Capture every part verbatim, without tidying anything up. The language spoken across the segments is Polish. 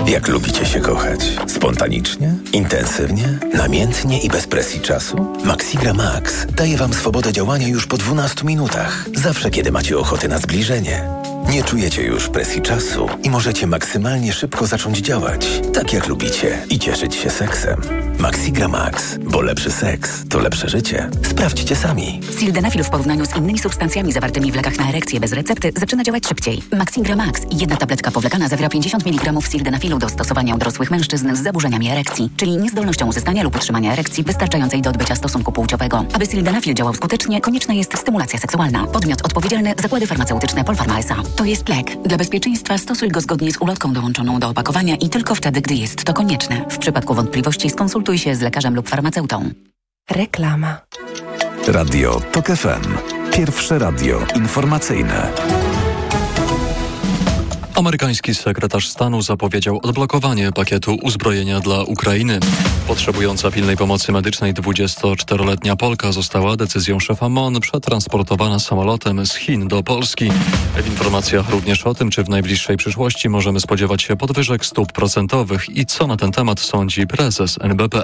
Jak lubicie się kochać? Spontanicznie? Intensywnie? Namiętnie i bez presji czasu? Maxigra Max daje Wam swobodę działania już po dwunastu minutach. Zawsze, kiedy macie ochotę na zbliżenie. Nie czujecie już presji czasu i możecie maksymalnie szybko zacząć działać, tak jak lubicie, i cieszyć się seksem. Maxigra Max, bo lepszy seks to lepsze życie. Sprawdźcie sami. Sildenafil w porównaniu z innymi substancjami zawartymi w lekach na erekcję bez recepty zaczyna działać szybciej. Maxigra Max, jedna tabletka powlekana zawiera pięćdziesiąt miligramów sildenafilu do stosowania u dorosłych mężczyzn z zaburzeniami erekcji, czyli niezdolnością uzyskania lub utrzymania erekcji wystarczającej do odbycia stosunku płciowego. Aby sildenafil działał skutecznie, konieczna jest stymulacja seksualna. Podmiot odpowiedzialny: Zakłady Farmaceutyczne Polpharma S A. To jest lek. Dla bezpieczeństwa stosuj go zgodnie z ulotką dołączoną do opakowania i tylko wtedy, gdy jest to konieczne. W przypadku wątpliwości skonsultuj się z lekarzem lub farmaceutą. Reklama. Radio TOK F M. Pierwsze radio informacyjne. Amerykański sekretarz stanu zapowiedział odblokowanie pakietu uzbrojenia dla Ukrainy. Potrzebująca pilnej pomocy medycznej dwudziestoczteroletnia Polka została decyzją szefa M O N przetransportowana samolotem z Chin do Polski. W informacjach również o tym, czy w najbliższej przyszłości możemy spodziewać się podwyżek stóp procentowych i co na ten temat sądzi prezes N B P.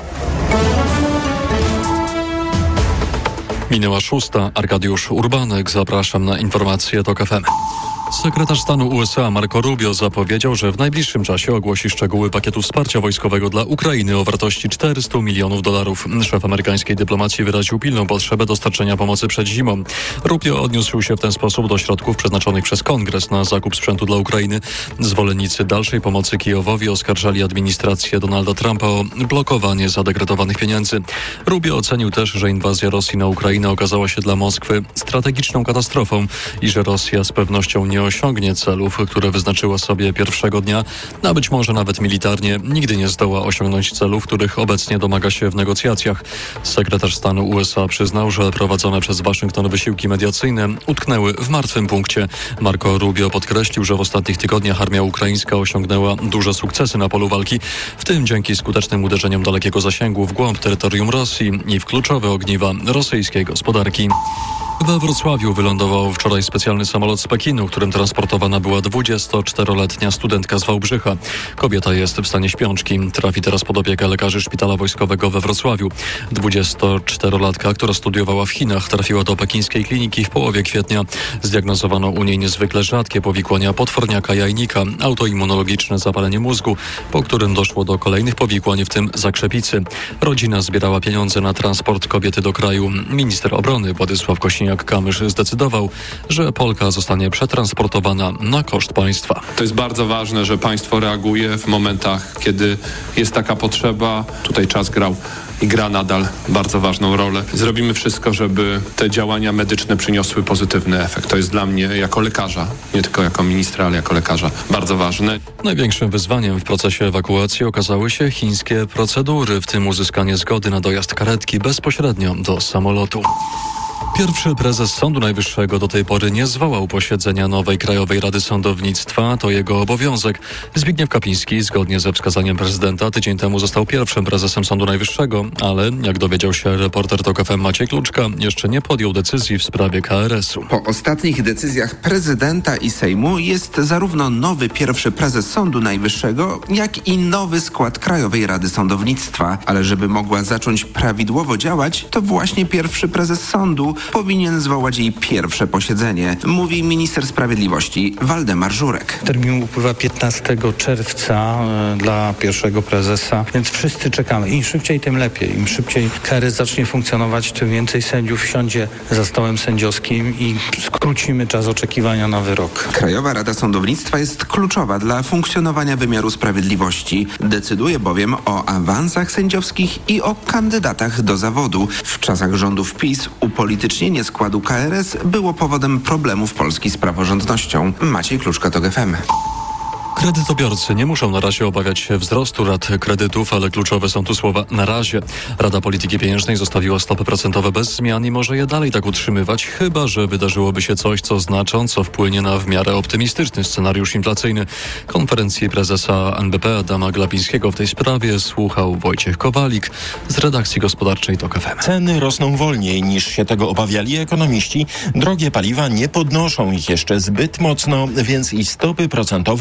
Minęła szósta. Arkadiusz Urbanek. Zapraszam na informacje TOK F M. Sekretarz stanu U S A Marco Rubio zapowiedział, że w najbliższym czasie ogłosi szczegóły pakietu wsparcia wojskowego dla Ukrainy o wartości czterysta milionów dolarów. Szef amerykańskiej dyplomacji wyraził pilną potrzebę dostarczenia pomocy przed zimą. Rubio odniósł się w ten sposób do środków przeznaczonych przez Kongres na zakup sprzętu dla Ukrainy. Zwolennicy dalszej pomocy Kijowowi oskarżali administrację Donalda Trumpa o blokowanie zadekretowanych pieniędzy. Rubio ocenił też, że inwazja Rosji na Ukrainę okazała się dla Moskwy strategiczną katastrofą i że Rosja z pewnością nie osiągnie celów, które wyznaczyła sobie pierwszego dnia, a być może nawet militarnie nigdy nie zdoła osiągnąć celów, których obecnie domaga się w negocjacjach. Sekretarz stanu U S A przyznał, że prowadzone przez Waszyngton wysiłki mediacyjne utknęły w martwym punkcie. Marco Rubio podkreślił, że w ostatnich tygodniach armia ukraińska osiągnęła duże sukcesy na polu walki, w tym dzięki skutecznym uderzeniom dalekiego zasięgu w głąb terytorium Rosji i w kluczowe ogniwa rosyjskiej gospodarki. We Wrocławiu wylądował wczoraj specjalny samolot z Pekinu, którym transportowana była dwudziestoczteroletnia studentka z Wałbrzycha. Kobieta jest w stanie śpiączki. Trafi teraz pod opiekę lekarzy Szpitala Wojskowego we Wrocławiu. dwudziestoczterolatka, która studiowała w Chinach, trafiła do pekińskiej kliniki w połowie kwietnia. Zdiagnozowano u niej niezwykle rzadkie powikłania potworniaka jajnika, autoimmunologiczne zapalenie mózgu, po którym doszło do kolejnych powikłań, w tym zakrzepicy. Rodzina zbierała pieniądze na transport kobiety do kraju. Minister obrony Władysław Kosiniak-Kamysz zdecydował, że Polka zostanie przetransportowana na koszt państwa. To jest bardzo ważne, że państwo reaguje w momentach, kiedy jest taka potrzeba. Tutaj czas grał i gra nadal bardzo ważną rolę. Zrobimy wszystko, żeby te działania medyczne przyniosły pozytywny efekt. To jest dla mnie jako lekarza, nie tylko jako ministra, ale jako lekarza bardzo ważne. Największym wyzwaniem w procesie ewakuacji okazały się chińskie procedury, w tym uzyskanie zgody na dojazd karetki bezpośrednio do samolotu. Pierwszy prezes Sądu Najwyższego do tej pory nie zwołał posiedzenia nowej Krajowej Rady Sądownictwa. To jego obowiązek. Zbigniew Kapiński, zgodnie ze wskazaniem prezydenta, tydzień temu został pierwszym prezesem Sądu Najwyższego, ale jak dowiedział się reporter TOK F M Maciej Kluczka, jeszcze nie podjął decyzji w sprawie K R S u. Po ostatnich decyzjach prezydenta i Sejmu jest zarówno nowy pierwszy prezes Sądu Najwyższego, jak i nowy skład Krajowej Rady Sądownictwa. Ale żeby mogła zacząć prawidłowo działać, to właśnie pierwszy prezes sądu powinien zwołać jej pierwsze posiedzenie, mówi minister sprawiedliwości Waldemar Żurek. Termin upływa piętnastego czerwca y, dla pierwszego prezesa, więc wszyscy czekamy. Im szybciej, tym lepiej. Im szybciej K R S zacznie funkcjonować, tym więcej sędziów siądzie za stołem sędziowskim i skrócimy czas oczekiwania na wyrok. Krajowa Rada Sądownictwa jest kluczowa dla funkcjonowania wymiaru sprawiedliwości. Decyduje bowiem o awansach sędziowskich i o kandydatach do zawodu. W czasach rządów PiS upolitycznienie składu K R S było powodem problemów Polski z praworządnością. Maciej Kluczka, TOK F M. Kredytobiorcy nie muszą na razie obawiać się wzrostu rat kredytów, ale kluczowe są tu słowa na razie. Rada Polityki Pieniężnej zostawiła stopy procentowe bez zmian i może je dalej tak utrzymywać, chyba że wydarzyłoby się coś, co znacząco wpłynie na w miarę optymistyczny scenariusz inflacyjny. Konferencji prezesa N B P Adama Glapińskiego w tej sprawie słuchał Wojciech Kowalik z redakcji gospodarczej TOK F M. Ceny rosną wolniej niż się tego obawiali ekonomiści. Drogie paliwa nie podnoszą ich jeszcze zbyt mocno, więc i stopy procentowe mogą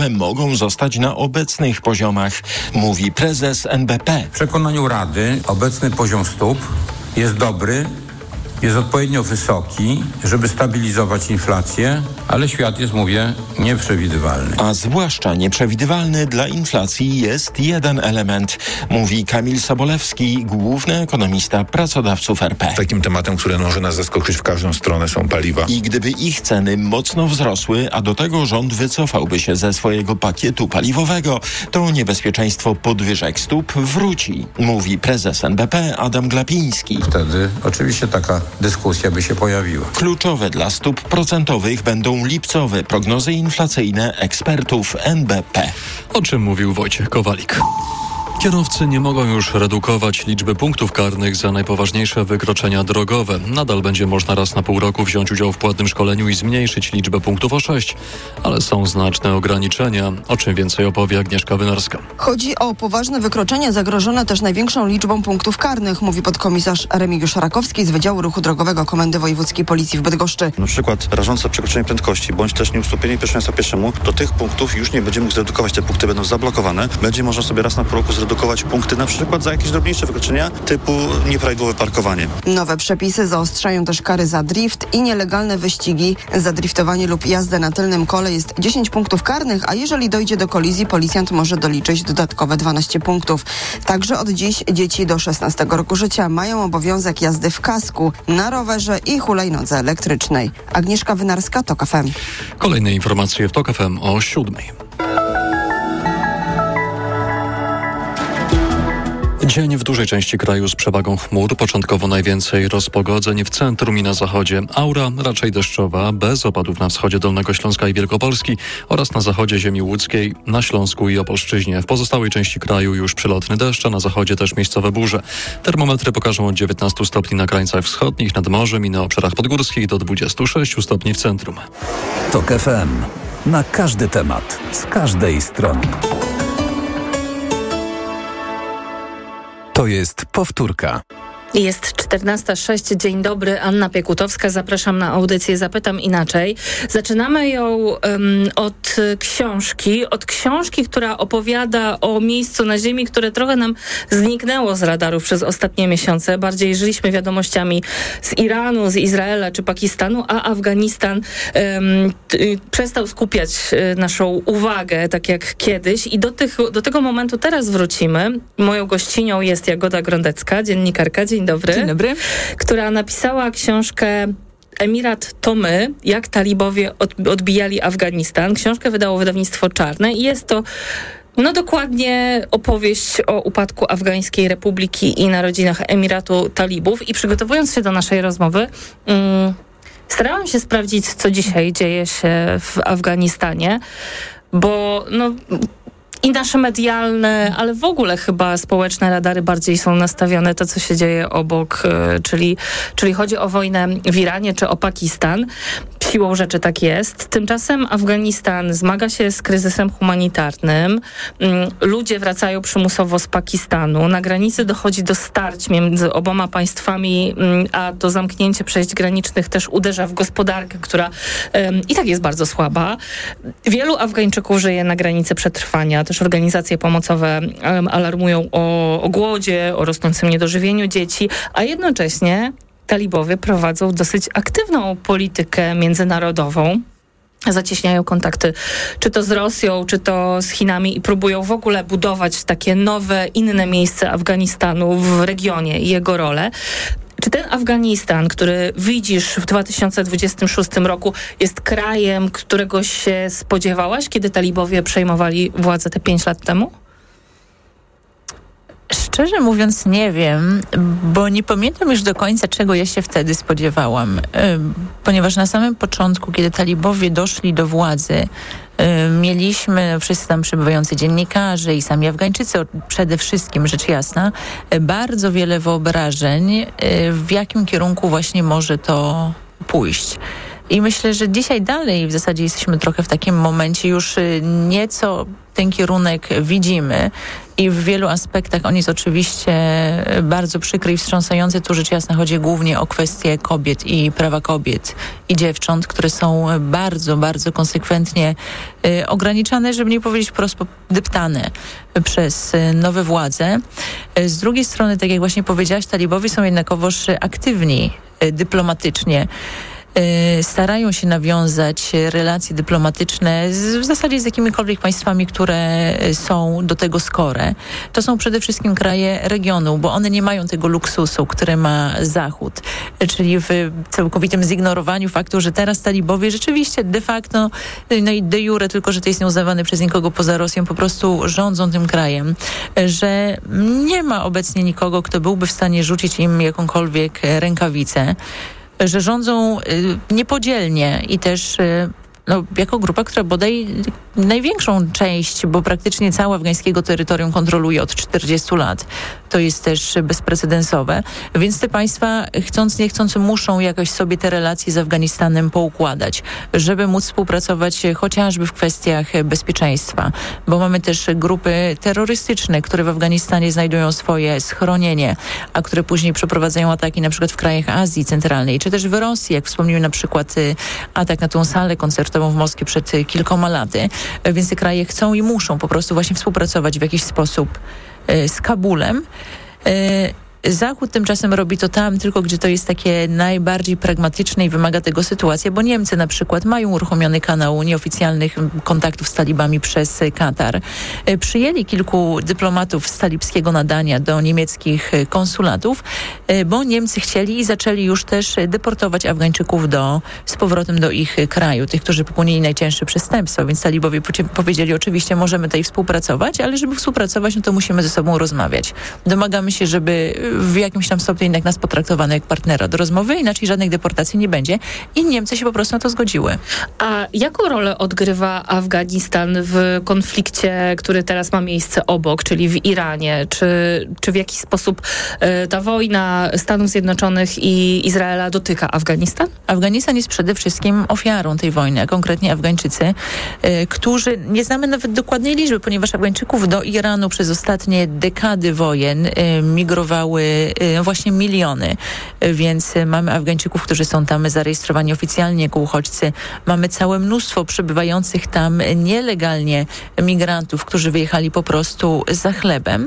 mogą zostać na obecnych poziomach, mówi prezes N B P. W przekonaniu Rady obecny poziom stóp jest dobry, jest odpowiednio wysoki, żeby stabilizować inflację, ale świat jest, mówię, nieprzewidywalny. A zwłaszcza nieprzewidywalny dla inflacji jest jeden element, mówi Kamil Sobolewski, główny ekonomista pracodawców R P. Takim tematem, który może nas zaskoczyć w każdą stronę, są paliwa. I gdyby ich ceny mocno wzrosły, a do tego rząd wycofałby się ze swojego pakietu paliwowego, to niebezpieczeństwo podwyżek stóp wróci, mówi prezes N B P Adam Glapiński. Wtedy oczywiście taka dyskusja by się pojawiła. Kluczowe dla stóp procentowych będą lipcowe prognozy inflacyjne ekspertów N B P. O czym mówił Wojciech Kowalik. Kierowcy nie mogą już redukować liczby punktów karnych za najpoważniejsze wykroczenia drogowe. Nadal będzie można raz na pół roku wziąć udział w płatnym szkoleniu i zmniejszyć liczbę punktów o sześć, ale są znaczne ograniczenia. O czym więcej opowie Agnieszka Wynarska. Chodzi o poważne wykroczenia zagrożone też największą liczbą punktów karnych, mówi podkomisarz Remigiusz Rakowski z Wydziału Ruchu Drogowego Komendy Wojewódzkiej Policji w Bydgoszczy. Na przykład rażące przekroczenie prędkości bądź też nieustąpienie pierwszeństwa pieszemu, do tych punktów już nie będzie mógł zredukować. Te punkty będą zablokowane. Będzie można sobie raz na pół roku zredukować punkty na przykład za jakieś drobniejsze wykroczenia typu nieprawidłowe parkowanie. Nowe przepisy zaostrzają też kary za drift i nielegalne wyścigi. Za driftowanie lub jazdę na tylnym kole jest dziesięć punktów karnych, a jeżeli dojdzie do kolizji, policjant może doliczyć dodatkowe dwanaście punktów. Także od dziś dzieci do szesnastego roku życia mają obowiązek jazdy w kasku, na rowerze i hulajnodze elektrycznej. Agnieszka Wynarska, TOK F M. Kolejne informacje w TOK F M o siódmej. Dzień w dużej części kraju z przewagą chmur, początkowo najwięcej rozpogodzeń w centrum i na zachodzie. Aura raczej deszczowa, bez opadów na wschodzie Dolnego Śląska i Wielkopolski oraz na zachodzie ziemi łódzkiej, na Śląsku i Opolszczyźnie. W pozostałej części kraju już przelotny deszcz, a na zachodzie też miejscowe burze. Termometry pokażą od dziewiętnastu stopni na krańcach wschodnich, nad morzem i na obszarach podgórskich do dwudziestu sześciu stopni w centrum. TOK F M. Na każdy temat, z każdej strony. To jest powtórka. Jest czternasta sześć. Dzień dobry, Anna Piekutowska. Zapraszam na audycję Zapytam Inaczej. Zaczynamy ją um, od książki, od książki, która opowiada o miejscu na ziemi, które trochę nam zniknęło z radarów przez ostatnie miesiące. Bardziej żyliśmy wiadomościami z Iranu, z Izraela czy Pakistanu, a Afganistan um, t, przestał skupiać y, naszą uwagę, tak jak kiedyś. I do, tych, do tego momentu teraz wrócimy. Moją gościnią jest Jagoda Grondecka, dziennikarka. Dzień dobry. Dzień dobry. Która napisała książkę Emirat to my, jak talibowie odbijali Afganistan. Książkę wydało wydawnictwo Czarne i jest to no dokładnie opowieść o upadku Afgańskiej Republiki i narodzinach Emiratu Talibów. I przygotowując się do naszej rozmowy, um, starałam się sprawdzić, co dzisiaj dzieje się w Afganistanie, bo no... I nasze medialne, ale w ogóle chyba społeczne radary bardziej są nastawione to, co się dzieje obok, czyli, czyli chodzi o wojnę w Iranie czy o Pakistan. Siłą rzeczy tak jest. Tymczasem Afganistan zmaga się z kryzysem humanitarnym. Ludzie wracają przymusowo z Pakistanu. Na granicy dochodzi do starć między oboma państwami, a to zamknięcie przejść granicznych też uderza w gospodarkę, która um, i tak jest bardzo słaba. Wielu Afgańczyków żyje na granicy przetrwania. Też organizacje pomocowe um, alarmują o, o głodzie, o rosnącym niedożywieniu dzieci, a jednocześnie talibowie prowadzą dosyć aktywną politykę międzynarodową. Zacieśniają kontakty czy to z Rosją, czy to z Chinami i próbują w ogóle budować takie nowe, inne miejsce Afganistanu w regionie i jego rolę. Czy ten Afganistan, który widzisz w dwa tysiące dwudziestym szóstym roku, jest krajem, którego się spodziewałaś, kiedy talibowie przejmowali władzę te pięć lat temu? Szczerze mówiąc nie wiem, bo nie pamiętam już do końca, czego ja się wtedy spodziewałam. Ponieważ na samym początku, kiedy talibowie doszli do władzy, mieliśmy wszyscy tam przebywający dziennikarze i sami Afgańczycy, przede wszystkim, rzecz jasna, bardzo wiele wyobrażeń, w jakim kierunku właśnie może to pójść. I myślę, że dzisiaj dalej w zasadzie jesteśmy trochę w takim momencie już nieco ten kierunek widzimy i w wielu aspektach on jest oczywiście bardzo przykry i wstrząsający. Tu rzecz jasna chodzi głównie o kwestie kobiet i prawa kobiet i dziewcząt, które są bardzo, bardzo konsekwentnie y, ograniczane, żeby nie powiedzieć wprost deptane przez y, nowe władze. Y, z drugiej strony, tak jak właśnie powiedziałaś, talibowie są jednakowoż aktywni y, dyplomatycznie. Starają się nawiązać relacje dyplomatyczne z, w zasadzie z jakimikolwiek państwami, które są do tego skore. To są przede wszystkim kraje regionu, bo one nie mają tego luksusu, który ma Zachód, czyli w całkowitym zignorowaniu faktu, że teraz talibowie rzeczywiście de facto, no i de jure, tylko że to jest nieuznawane przez nikogo poza Rosją, po prostu rządzą tym krajem, że nie ma obecnie nikogo, kto byłby w stanie rzucić im jakąkolwiek rękawicę, że rządzą y, niepodzielnie i też y, no, jako grupa, która bodaj największą część, bo praktycznie całe afgańskiego terytorium kontroluje od czterdziestu lat. To jest też bezprecedensowe. Więc te państwa, chcąc nie chcąc, muszą jakoś sobie te relacje z Afganistanem poukładać, żeby móc współpracować chociażby w kwestiach bezpieczeństwa. Bo mamy też grupy terrorystyczne, które w Afganistanie znajdują swoje schronienie, a które później przeprowadzają ataki na przykład w krajach Azji Centralnej, czy też w Rosji, jak wspomniałem, na przykład atak na tą salę koncertową w Moskwie przed kilkoma laty. Więc te kraje chcą i muszą po prostu właśnie współpracować w jakiś sposób z Kabulem. Zachód tymczasem robi to tam, tylko gdzie to jest takie najbardziej pragmatyczne i wymaga tego sytuacja, bo Niemcy na przykład mają uruchomiony kanał nieoficjalnych kontaktów z talibami przez Katar. Przyjęli kilku dyplomatów z talibskiego nadania do niemieckich konsulatów, bo Niemcy chcieli i zaczęli już też deportować Afgańczyków do, z powrotem do ich kraju, tych, którzy popełnili najcięższe przestępstwa, więc talibowie powiedzieli, oczywiście możemy tutaj współpracować, ale żeby współpracować, no to musimy ze sobą rozmawiać. Domagamy się, żeby w jakimś tam stopniu jednak nas potraktowano jak partnera do rozmowy, inaczej żadnych deportacji nie będzie i Niemcy się po prostu na to zgodziły. A jaką rolę odgrywa Afganistan w konflikcie, który teraz ma miejsce obok, czyli w Iranie? Czy, czy w jakiś sposób y, ta wojna Stanów Zjednoczonych i Izraela dotyka Afganistan? Afganistan jest przede wszystkim ofiarą tej wojny, a konkretnie Afgańczycy, y, którzy, nie znamy nawet dokładnej liczby, ponieważ Afgańczyków do Iranu przez ostatnie dekady wojen y, migrowały właśnie miliony, więc mamy Afgańczyków, którzy są tam zarejestrowani oficjalnie jako uchodźcy. Mamy całe mnóstwo przebywających tam nielegalnie migrantów, którzy wyjechali po prostu za chlebem.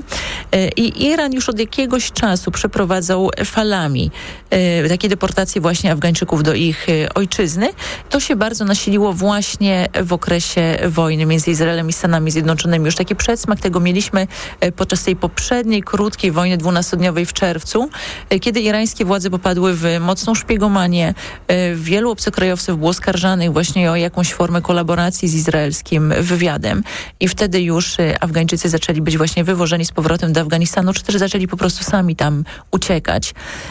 I Iran już od jakiegoś czasu przeprowadzał falami takie deportacje właśnie Afgańczyków do ich ojczyzny. To się bardzo nasiliło właśnie w okresie wojny między Izraelem i Stanami Zjednoczonymi. Już taki przedsmak tego mieliśmy podczas tej poprzedniej, krótkiej wojny dwunastodniowej w czerwcu, kiedy irańskie władze popadły w mocną szpiegomanię. Wielu obcokrajowców było oskarżanych właśnie o jakąś formę kolaboracji z izraelskim wywiadem i wtedy już Afgańczycy zaczęli być właśnie wywożeni z powrotem do Afganistanu, czy też zaczęli po prostu sami tam uciekać.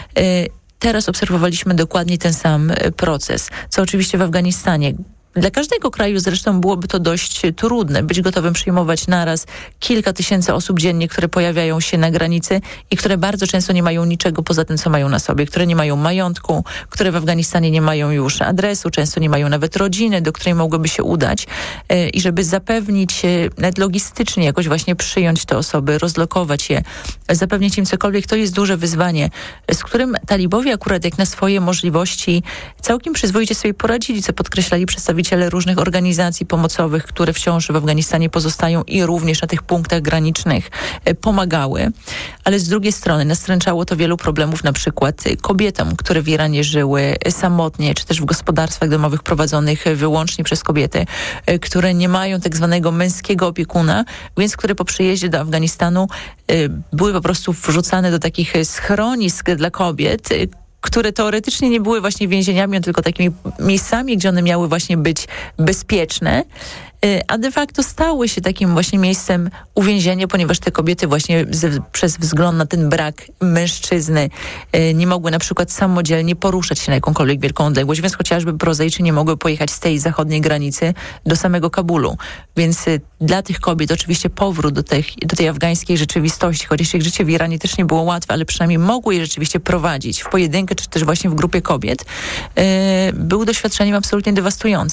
Teraz obserwowaliśmy dokładnie ten sam proces, co oczywiście w Afganistanie. Dla każdego kraju zresztą byłoby to dość trudne, być gotowym przyjmować naraz kilka tysięcy osób dziennie, które pojawiają się na granicy i które bardzo często nie mają niczego poza tym, co mają na sobie, które nie mają majątku, które w Afganistanie nie mają już adresu, często nie mają nawet rodziny, do której mogłyby się udać. I żeby zapewnić, nawet logistycznie jakoś właśnie przyjąć te osoby, rozlokować je, zapewnić im cokolwiek, to jest duże wyzwanie, z którym talibowie akurat jak na swoje możliwości całkiem przyzwoicie sobie poradzili, co podkreślali przedstawiciele różnych organizacji pomocowych, które wciąż w Afganistanie pozostają i również na tych punktach granicznych pomagały. Ale z drugiej strony nastręczało to wielu problemów na przykład kobietom, które w Iranie żyły samotnie, czy też w gospodarstwach domowych prowadzonych wyłącznie przez kobiety, które nie mają tak zwanego męskiego opiekuna, więc które po przyjeździe do Afganistanu były po prostu wrzucane do takich schronisk dla kobiet, które teoretycznie nie były właśnie więzieniami, tylko takimi miejscami, gdzie one miały właśnie być bezpieczne, a de facto stały się takim właśnie miejscem uwięzienia, ponieważ te kobiety właśnie z, przez wzgląd na ten brak mężczyzny nie mogły na przykład samodzielnie poruszać się na jakąkolwiek wielką odległość, więc chociażby prozaicznie nie mogły pojechać z tej zachodniej granicy do samego Kabulu. Więc dla tych kobiet oczywiście powrót do tej, do tej afgańskiej rzeczywistości, chociaż ich życie w Iranie też nie było łatwe, ale przynajmniej mogły je rzeczywiście prowadzić w pojedynkę, czy też właśnie w grupie kobiet, yy, był doświadczeniem absolutnie dewastującym.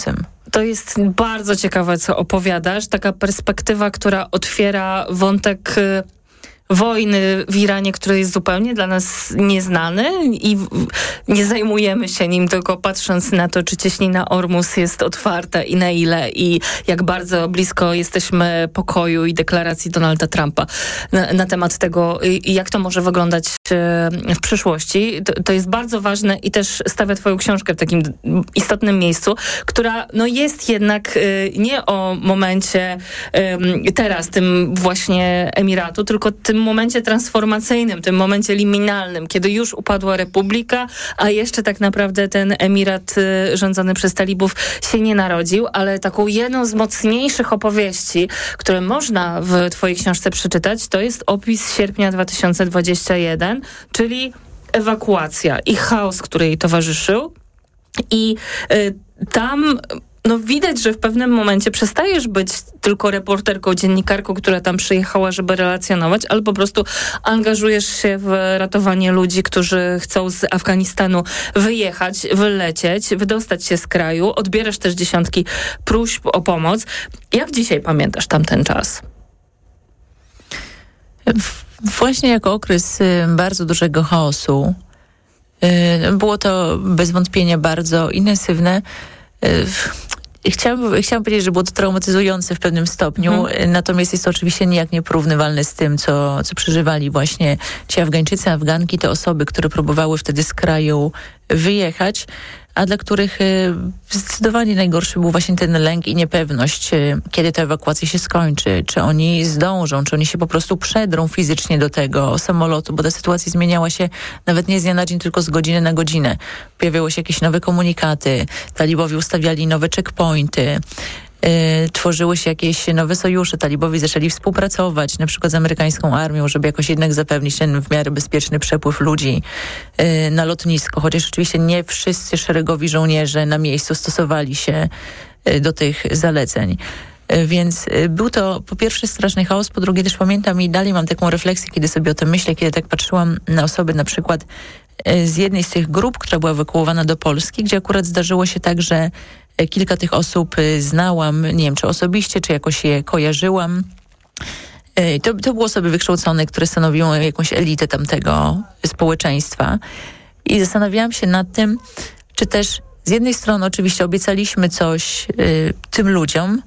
to jest bardzo ciekawe, co opowiadasz. Taka perspektywa, która otwiera wątek wojny w Iranie, który jest zupełnie dla nas nieznany i nie zajmujemy się nim, tylko patrząc na to, czy cieśnina Ormus jest otwarta i na ile i jak bardzo blisko jesteśmy pokoju i deklaracji Donalda Trumpa na, na temat tego, jak to może wyglądać w przyszłości. To, to jest bardzo ważne i też stawia twoją książkę w takim istotnym miejscu, która no jest jednak nie o momencie teraz, tym właśnie Emiratu, tylko tym momencie transformacyjnym, tym momencie liminalnym, kiedy już upadła republika, a jeszcze tak naprawdę ten emirat y, rządzony przez talibów się nie narodził, ale taką jedną z mocniejszych opowieści, które można w twojej książce przeczytać, to jest opis sierpnia dwa tysiące dwudziestego pierwszego, czyli ewakuacja i chaos, który jej towarzyszył. I y, tam no widać, że w pewnym momencie przestajesz być tylko reporterką, dziennikarką, która tam przyjechała, żeby relacjonować, ale po prostu angażujesz się w ratowanie ludzi, którzy chcą z Afganistanu wyjechać, wylecieć, wydostać się z kraju. Odbierasz też dziesiątki próśb o pomoc. Jak dzisiaj pamiętasz tamten czas? Właśnie jako okres bardzo dużego chaosu. Było to bez wątpienia bardzo intensywne. Chciałam, chciałam powiedzieć, że było to traumatyzujące w pewnym stopniu, mhm. natomiast jest to oczywiście nijak nieporównywalne z tym, co, co przeżywali właśnie ci Afgańczycy, Afganki, te osoby, które próbowały wtedy z kraju wyjechać, a dla których y, zdecydowanie najgorszy był właśnie ten lęk i niepewność, y, kiedy ta ewakuacja się skończy, czy oni zdążą, czy oni się po prostu przedrą fizycznie do tego samolotu, bo ta sytuacja zmieniała się nawet nie z dnia na dzień, tylko z godziny na godzinę. Pojawiały się jakieś nowe komunikaty, talibowie ustawiali nowe checkpointy, Yy, tworzyły się jakieś nowe sojusze, talibowie zaczęli współpracować na przykład z amerykańską armią, żeby jakoś jednak zapewnić ten w miarę bezpieczny przepływ ludzi yy, na lotnisko, chociaż oczywiście nie wszyscy szeregowi żołnierze na miejscu stosowali się yy, do tych zaleceń. Yy, więc yy, był to po pierwsze straszny chaos, po drugie też pamiętam i dalej mam taką refleksję, kiedy sobie o tym myślę, kiedy tak patrzyłam na osoby na przykład yy, z jednej z tych grup, która była ewakuowana do Polski, gdzie akurat zdarzyło się tak, że kilka tych osób znałam, nie wiem, czy osobiście, czy jakoś je kojarzyłam. To, to były osoby wykształcone, które stanowiły jakąś elitę tamtego społeczeństwa. I zastanawiałam się nad tym, czy też z jednej strony oczywiście obiecaliśmy coś y, tym ludziom,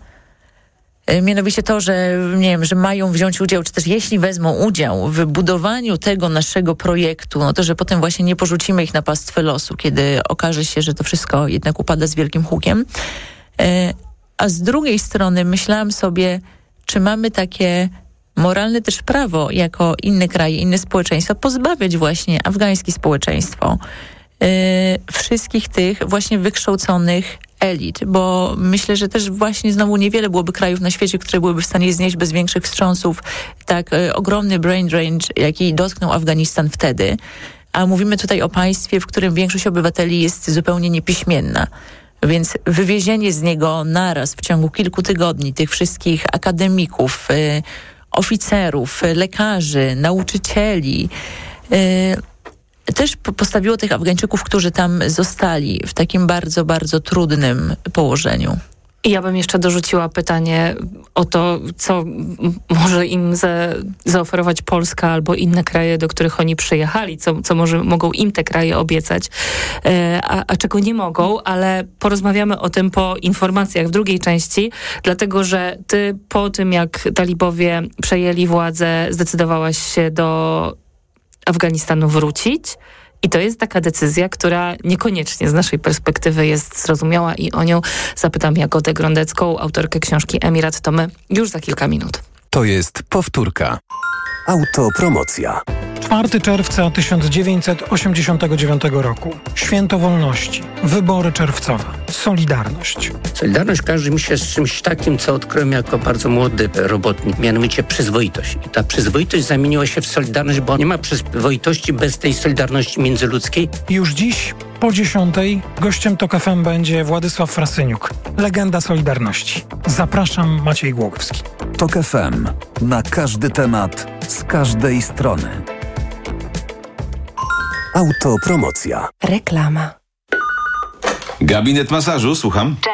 y, mianowicie to, że nie wiem, że mają wziąć udział, czy też jeśli wezmą udział w budowaniu tego naszego projektu, no to, że potem właśnie nie porzucimy ich na pastwę losu, kiedy okaże się, że to wszystko jednak upada z wielkim hukiem. Y, a z drugiej strony myślałam sobie, czy mamy takie moralne też prawo, jako inne kraje, inne społeczeństwa, pozbawiać właśnie afgańskie społeczeństwo yy, wszystkich tych właśnie wykształconych elit, bo myślę, że też właśnie znowu niewiele byłoby krajów na świecie, które byłyby w stanie znieść bez większych wstrząsów tak yy, ogromny brain drain, jaki dotknął Afganistan wtedy. A mówimy tutaj o państwie, w którym większość obywateli jest zupełnie niepiśmienna. Więc wywiezienie z niego naraz w ciągu kilku tygodni tych wszystkich akademików, yy, oficerów, lekarzy, nauczycieli. Yy, też postawiło tych Afgańczyków, którzy tam zostali w takim bardzo, bardzo trudnym położeniu. I ja bym jeszcze dorzuciła pytanie o to, co może im za, zaoferować Polska albo inne kraje, do których oni przyjechali, co, co może mogą im te kraje obiecać, a, a czego nie mogą, ale porozmawiamy o tym po informacjach w drugiej części, dlatego że ty po tym, jak talibowie przejęli władzę, zdecydowałaś się do Afganistanu wrócić. I to jest taka decyzja, która niekoniecznie z naszej perspektywy jest zrozumiała i o nią zapytam Jagodę Grondecką, autorkę książki Emirat to my, już za kilka minut. To jest powtórka. Autopromocja. czwartego czerwca tysiąc dziewięćset osiemdziesiątego dziewiątego roku. Święto Wolności. Wybory czerwcowe. Solidarność. Solidarność kojarzy mi się z czymś takim, co odkryłem jako bardzo młody robotnik, mianowicie przyzwoitość. I ta przyzwoitość zamieniła się w solidarność, bo nie ma przyzwoitości bez tej solidarności międzyludzkiej. Już dziś po dziesiątej gościem TOK F M będzie Władysław Frasyniuk, legenda Solidarności. Zapraszam, Maciej Głogowski. TOK F M. Na każdy temat, z każdej strony. Autopromocja. Reklama. Gabinet masażu, słucham. Cześć.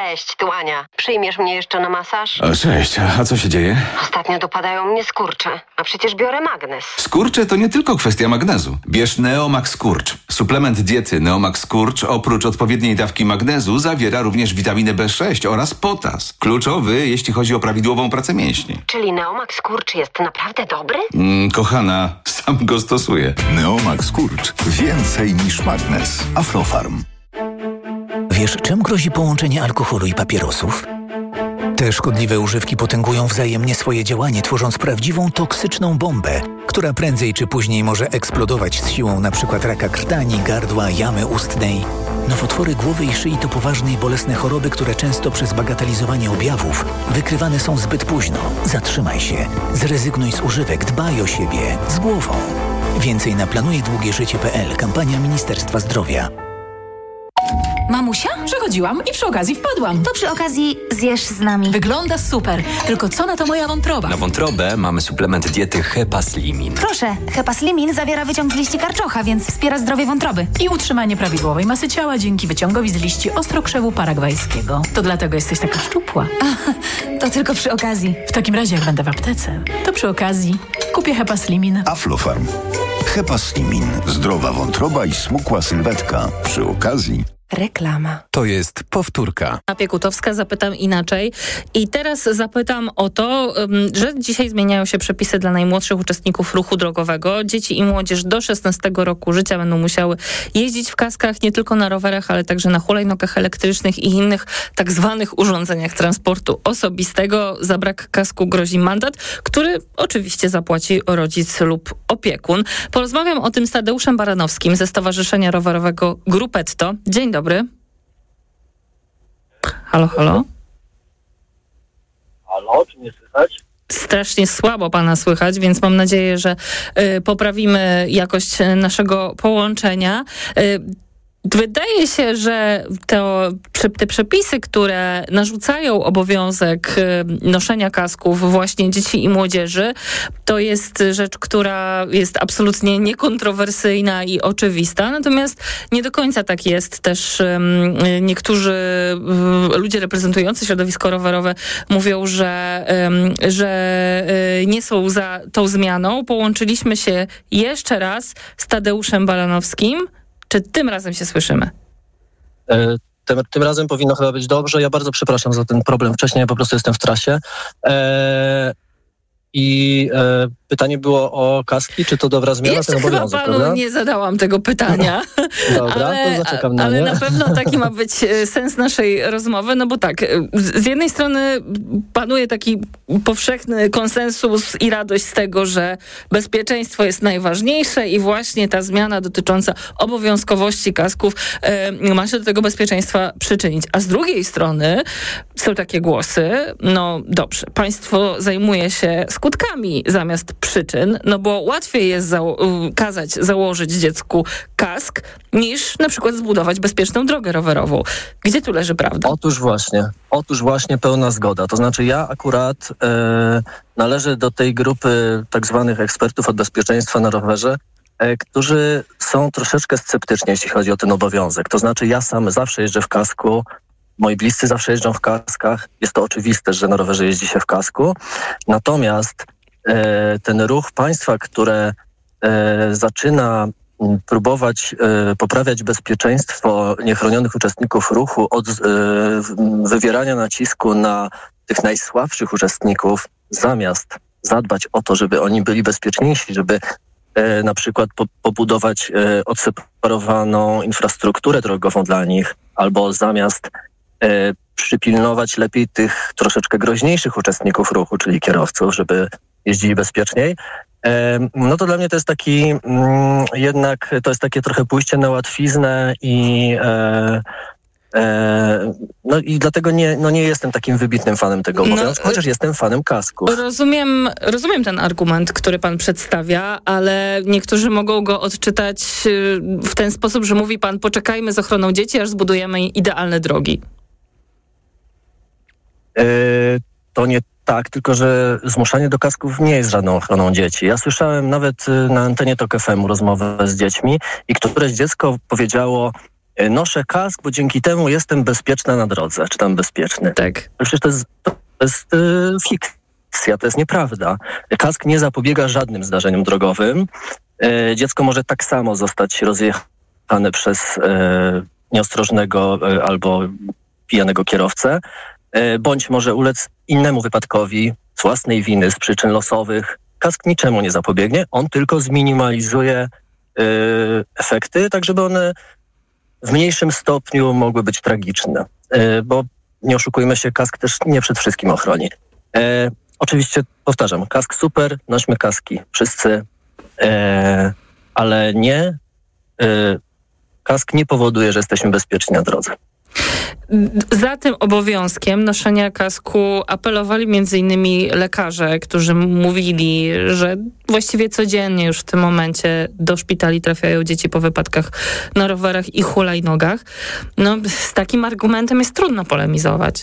Cześć, tu Ania. Przyjmiesz mnie jeszcze na masaż? O, cześć, a co się dzieje? Ostatnio dopadają mnie skurcze, a przecież biorę magnes. Skurcze to nie tylko kwestia magnezu. Bierz Neomax Skurcz. Suplement diety Neomax Skurcz oprócz odpowiedniej dawki magnezu zawiera również witaminę B sześć oraz potas. Kluczowy, jeśli chodzi o prawidłową pracę mięśni. Czyli Neomax Skurcz jest naprawdę dobry? Mm, kochana, sam go stosuję. Neomax Skurcz. Więcej niż magnes. Aflofarm. Wiesz, czym grozi połączenie alkoholu i papierosów? Te szkodliwe używki potęgują wzajemnie swoje działanie, tworząc prawdziwą toksyczną bombę, która prędzej czy później może eksplodować z siłą np. raka krtani, gardła, jamy ustnej. Nowotwory głowy i szyi to poważne i bolesne choroby, które często przez bagatelizowanie objawów wykrywane są zbyt późno. Zatrzymaj się, zrezygnuj z używek, dbaj o siebie, z głową. Więcej na planuje długie życie kropka p l. Kampania Ministerstwa Zdrowia. Mamusia? Przechodziłam i przy okazji wpadłam. To przy okazji zjesz z nami. Wygląda super, tylko co na to moja wątroba? Na wątrobę mamy suplement diety Hepaslimin. Proszę, Hepaslimin zawiera wyciąg z liści karczocha, więc wspiera zdrowie wątroby. I utrzymanie prawidłowej masy ciała dzięki wyciągowi z liści ostrokrzewu paragwajskiego. To dlatego jesteś taka szczupła. A, to tylko przy okazji. W takim razie jak będę w aptece, to przy okazji kupię Hepaslimin. Aflofarm. Hepaslimin. Zdrowa wątroba i smukła sylwetka. Przy okazji reklama. To jest powtórka. A Piekutowska, zapytam inaczej. I teraz zapytam o to, że dzisiaj zmieniają się przepisy dla najmłodszych uczestników ruchu drogowego. Dzieci i młodzież do szesnastego roku życia będą musiały jeździć w kaskach nie tylko na rowerach, ale także na hulajnogach elektrycznych i innych tak zwanych urządzeniach transportu osobistego. Za brak kasku grozi mandat, który oczywiście zapłaci rodzic lub opiekun. Porozmawiam o tym z Tadeuszem Baranowskim ze Stowarzyszenia Rowerowego Grupetto. Dzień dobry. Dobry. Halo, halo? Halo, czy mnie słychać? Strasznie słabo pana słychać, więc mam nadzieję, że y, poprawimy jakość naszego połączenia. Y, Wydaje się, że to, te przepisy, które narzucają obowiązek noszenia kasków właśnie dzieci i młodzieży, to jest rzecz, która jest absolutnie niekontrowersyjna i oczywista. Natomiast nie do końca tak jest. Też niektórzy ludzie reprezentujący środowisko rowerowe mówią, że, że nie są za tą zmianą. Połączyliśmy się jeszcze raz z Tadeuszem Baranowskim. Czy tym razem się słyszymy? E, tym, tym razem powinno chyba być dobrze. Ja bardzo przepraszam za ten problem wcześniej, ja po prostu jestem w trasie. E, I e, pytanie było o kaski, czy to dobra zmiana, Jeszcze ten obowiązek, chyba panu prawda? nie zadałam tego pytania. Dobra, ale, to zaczekam na ale nie. na pewno taki ma być sens naszej rozmowy, no bo tak, z jednej strony panuje taki powszechny konsensus i radość z tego, że bezpieczeństwo jest najważniejsze i właśnie ta zmiana dotycząca obowiązkowości kasków e, ma się do tego bezpieczeństwa przyczynić. A z drugiej strony są takie głosy, no dobrze, państwo zajmuje się skutkami zamiast przyczyn, no bo łatwiej jest zało- kazać założyć dziecku kask, niż na przykład zbudować bezpieczną drogę rowerową. Gdzie tu leży prawda? Otóż właśnie, otóż właśnie pełna zgoda. To znaczy ja akurat e, należę do tej grupy tak zwanych ekspertów od bezpieczeństwa na rowerze, e, którzy są troszeczkę sceptyczni, jeśli chodzi o ten obowiązek. To znaczy ja sam zawsze jeżdżę w kasku, moi bliscy zawsze jeżdżą w kaskach. Jest to oczywiste, że na rowerze jeździ się w kasku. Natomiast e, ten ruch państwa, które e, zaczyna próbować e, poprawiać bezpieczeństwo niechronionych uczestników ruchu od e, wywierania nacisku na tych najsłabszych uczestników, zamiast zadbać o to, żeby oni byli bezpieczniejsi, żeby e, na przykład po, pobudować e, odseparowaną infrastrukturę drogową dla nich, albo zamiast e, przypilnować lepiej tych troszeczkę groźniejszych uczestników ruchu, czyli kierowców, żeby jeździli bezpieczniej. No to dla mnie to jest taki mm, jednak, to jest takie trochę pójście na łatwiznę i e, e, no i dlatego nie, no nie jestem takim wybitnym fanem tego obowiązku, no, chociaż jestem fanem kasków. Rozumiem, rozumiem ten argument, który pan przedstawia, ale niektórzy mogą go odczytać w ten sposób, że mówi pan, poczekajmy z ochroną dzieci, aż zbudujemy idealne drogi. E, to nie tak, tylko że zmuszanie do kasków nie jest żadną ochroną dzieci. Ja słyszałem nawet na antenie Tok F M rozmowę z dziećmi i któreś dziecko powiedziało, noszę kask, bo dzięki temu jestem bezpieczna na drodze, czy tam bezpieczny. Tak. Przecież to jest, to jest yy, fikcja, to jest nieprawda. Kask nie zapobiega żadnym zdarzeniom drogowym. Yy, dziecko może tak samo zostać rozjechane przez yy, nieostrożnego yy, albo pijanego kierowcę, yy, bądź może ulec innemu wypadkowi z własnej winy, z przyczyn losowych. Kask niczemu nie zapobiegnie, on tylko zminimalizuje yy, efekty, tak żeby one w mniejszym stopniu mogły być tragiczne. Yy, bo nie oszukujmy się, kask też nie przed wszystkim ochroni. Yy, oczywiście, powtarzam, kask super, nośmy kaski wszyscy, yy, ale nie, yy, kask nie powoduje, że jesteśmy bezpieczni na drodze. Za tym obowiązkiem noszenia kasku apelowali między innymi lekarze, którzy mówili, że właściwie codziennie już w tym momencie do szpitali trafiają dzieci po wypadkach na rowerach i hulajnogach. No, z takim argumentem jest trudno polemizować.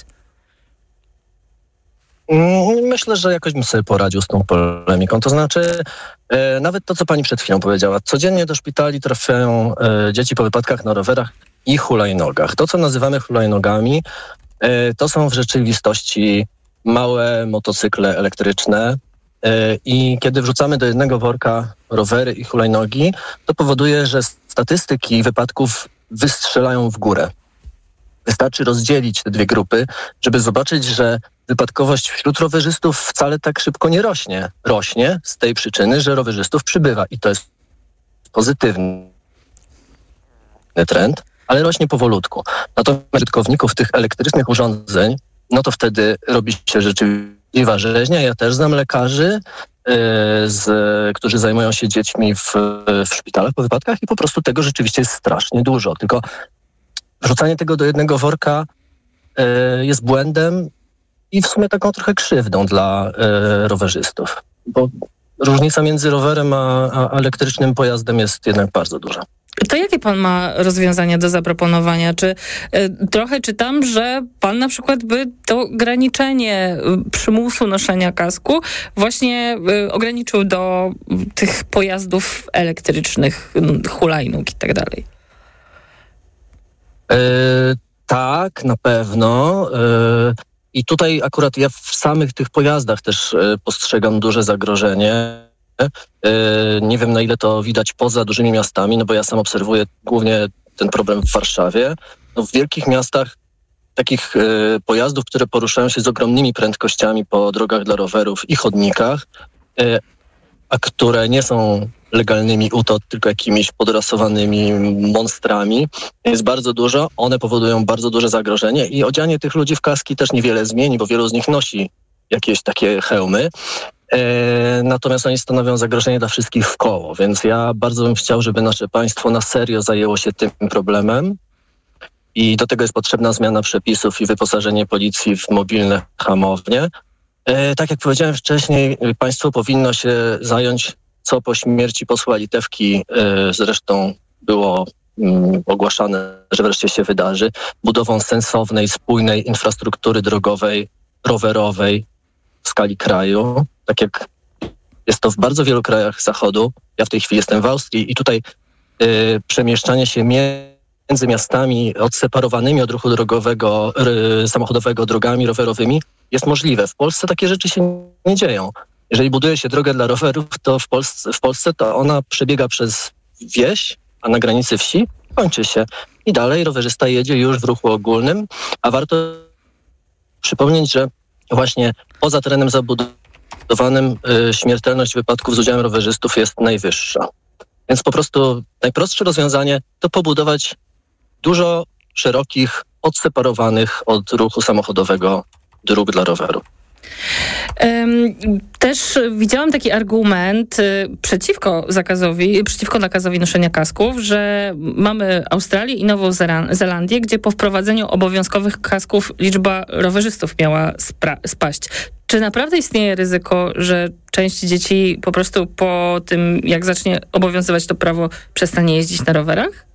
Myślę, że jakoś bym sobie poradził z tą polemiką. To znaczy, e, nawet to, co pani przed chwilą powiedziała. Codziennie do szpitali trafiają e, dzieci po wypadkach na rowerach i hulajnogach. To, co nazywamy hulajnogami, e, to są w rzeczywistości małe motocykle elektryczne e, i kiedy wrzucamy do jednego worka rowery i hulajnogi, to powoduje, że statystyki wypadków wystrzelają w górę. Wystarczy rozdzielić te dwie grupy, żeby zobaczyć, że wypadkowość wśród rowerzystów wcale tak szybko nie rośnie. Rośnie z tej przyczyny, że rowerzystów przybywa i to jest pozytywny trend, ale rośnie powolutku. Natomiast użytkowników tych elektrycznych urządzeń, no to wtedy robi się rzeczywista rzeźnia. Ja też znam lekarzy, yy, z, którzy zajmują się dziećmi w, w szpitalach po wypadkach i po prostu tego rzeczywiście jest strasznie dużo. Tylko wrzucanie tego do jednego worka y, jest błędem i w sumie taką trochę krzywdą dla y, rowerzystów. Bo różnica między rowerem a, a elektrycznym pojazdem jest jednak bardzo duża. To jakie pan ma rozwiązania do zaproponowania? Czy y, trochę czytam, że pan na przykład by to ograniczenie y, przymusu noszenia kasku właśnie y, ograniczył do y, tych pojazdów elektrycznych, y, hulajnóg i tak dalej. Yy, tak, na pewno. Yy, I tutaj akurat ja w samych tych pojazdach też yy, postrzegam duże zagrożenie. Yy, nie wiem, na ile to widać poza dużymi miastami, no bo ja sam obserwuję głównie ten problem w Warszawie. No w wielkich miastach takich yy, pojazdów, które poruszają się z ogromnymi prędkościami po drogach dla rowerów i chodnikach, yy, a które nie są legalnymi U T O, tylko jakimiś podrasowanymi monstrami, jest bardzo dużo. One powodują bardzo duże zagrożenie i odzianie tych ludzi w kaski też niewiele zmieni, bo wielu z nich nosi jakieś takie hełmy. E, natomiast oni stanowią zagrożenie dla wszystkich w koło, więc ja bardzo bym chciał, żeby nasze państwo na serio zajęło się tym problemem i do tego jest potrzebna zmiana przepisów i wyposażenie policji w mobilne hamownie. E, tak jak powiedziałem wcześniej, państwo powinno się zająć, co po śmierci posła Litewki e, zresztą było mm, ogłaszane, że wreszcie się wydarzy, budową sensownej, spójnej infrastruktury drogowej, rowerowej w skali kraju, tak jak jest to w bardzo wielu krajach Zachodu. Ja w tej chwili jestem w Austrii i tutaj e, przemieszczanie się między miastami odseparowanymi od ruchu drogowego, r, samochodowego drogami rowerowymi jest możliwe. W Polsce takie rzeczy się nie dzieją. Jeżeli buduje się drogę dla rowerów, to w Polsce, w Polsce to ona przebiega przez wieś, a na granicy wsi kończy się. I dalej rowerzysta jedzie już w ruchu ogólnym, a warto przypomnieć, że właśnie poza terenem zabudowanym y, śmiertelność wypadków z udziałem rowerzystów jest najwyższa. Więc po prostu najprostsze rozwiązanie to pobudować dużo szerokich, odseparowanych od ruchu samochodowego dróg dla roweru. Też widziałam taki argument przeciwko zakazowi, przeciwko nakazowi noszenia kasków, że mamy Australię i Nową Zelandię, gdzie po wprowadzeniu obowiązkowych kasków liczba rowerzystów miała spra- spaść. Czy naprawdę istnieje ryzyko, że część dzieci po prostu po tym, jak zacznie obowiązywać to prawo, przestanie jeździć na rowerach?